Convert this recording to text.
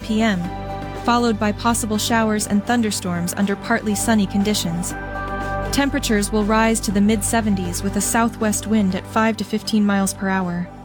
p.m., followed by possible showers and thunderstorms under partly sunny conditions. Temperatures will rise to the mid-70s with a southwest wind at 5 to 15 miles per hour.